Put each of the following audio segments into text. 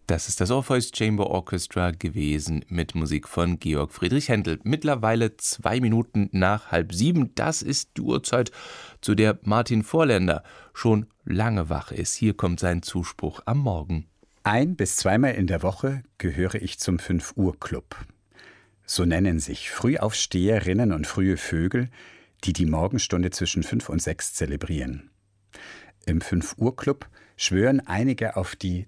Das ist das Orpheus Chamber Orchestra gewesen mit Musik von Georg Friedrich Händel. Mittlerweile 2 Minuten nach 6:30. Das ist die Uhrzeit, zu der Martin Vorländer schon lange wach ist. Hier kommt sein Zuspruch am Morgen. 1- bis zweimal in der Woche gehöre ich zum 5-Uhr-Club. So nennen sich Frühaufsteherinnen und frühe Vögel, die die Morgenstunde zwischen 5 und 6 zelebrieren. Im 5-Uhr-Club schwören einige auf die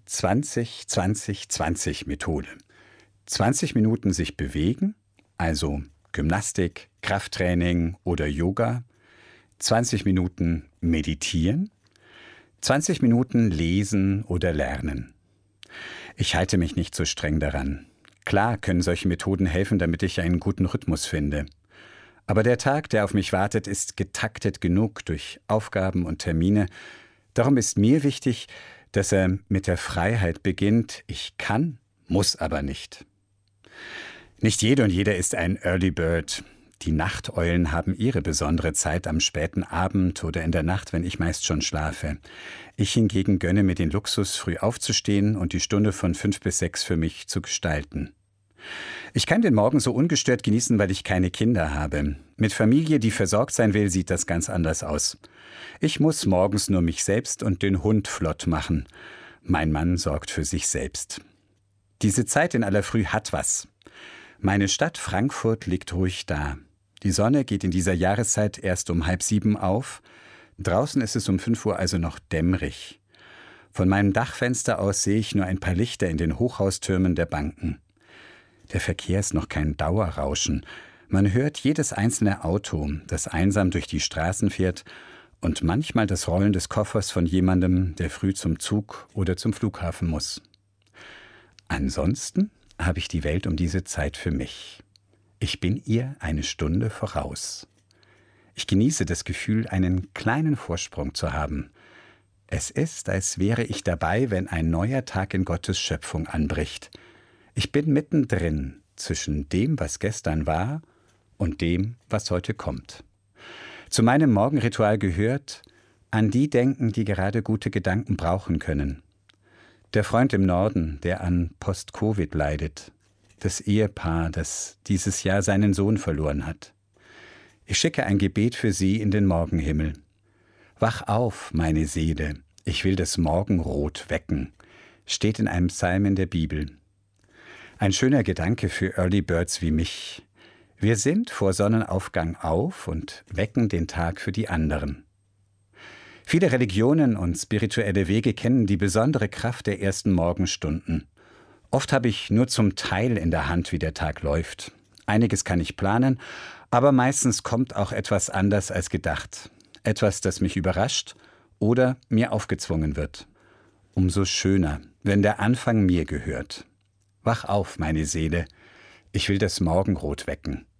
20-20-20-Methode. 20 Minuten sich bewegen, also Gymnastik, Krafttraining oder Yoga. 20 Minuten meditieren. 20 Minuten lesen oder lernen. Ich halte mich nicht so streng daran. Klar können solche Methoden helfen, damit ich einen guten Rhythmus finde. Aber der Tag, der auf mich wartet, ist getaktet genug durch Aufgaben und Termine. Darum ist mir wichtig, dass er mit der Freiheit beginnt. Ich kann, muss aber nicht. Nicht jede und jeder ist ein Early Bird. Die Nachteulen haben ihre besondere Zeit am späten Abend oder in der Nacht, wenn ich meist schon schlafe. Ich hingegen gönne mir den Luxus, früh aufzustehen und die Stunde von 5 bis 6 für mich zu gestalten. Ich kann den Morgen so ungestört genießen, weil ich keine Kinder habe. Mit Familie, die versorgt sein will, sieht das ganz anders aus. Ich muss morgens nur mich selbst und den Hund flott machen. Mein Mann sorgt für sich selbst. Diese Zeit in aller Früh hat was. Meine Stadt Frankfurt liegt ruhig da. Die Sonne geht in dieser Jahreszeit erst um 6:30 auf. Draußen ist es um 5 Uhr also noch dämmerig. Von meinem Dachfenster aus sehe ich nur ein paar Lichter in den Hochhaustürmen der Banken. Der Verkehr ist noch kein Dauerrauschen. Man hört jedes einzelne Auto, das einsam durch die Straßen fährt, und manchmal das Rollen des Koffers von jemandem, der früh zum Zug oder zum Flughafen muss. Ansonsten habe ich die Welt um diese Zeit für mich. Ich bin ihr eine Stunde voraus. Ich genieße das Gefühl, einen kleinen Vorsprung zu haben. Es ist, als wäre ich dabei, wenn ein neuer Tag in Gottes Schöpfung anbricht. Ich bin mittendrin zwischen dem, was gestern war, und dem, was heute kommt. Zu meinem Morgenritual gehört, an die denken, die gerade gute Gedanken brauchen können. Der Freund im Norden, der an Post-Covid leidet. Das Ehepaar, das dieses Jahr seinen Sohn verloren hat. Ich schicke ein Gebet für sie in den Morgenhimmel. Wach auf, meine Seele, ich will das Morgenrot wecken, steht in einem Psalm in der Bibel. Ein schöner Gedanke für Early Birds wie mich. Wir sind vor Sonnenaufgang auf und wecken den Tag für die anderen. Viele Religionen und spirituelle Wege kennen die besondere Kraft der ersten Morgenstunden. Oft habe ich nur zum Teil in der Hand, wie der Tag läuft. Einiges kann ich planen, aber meistens kommt auch etwas anders als gedacht. Etwas, das mich überrascht oder mir aufgezwungen wird. Umso schöner, wenn der Anfang mir gehört. Wach auf, meine Seele, ich will das Morgenrot wecken.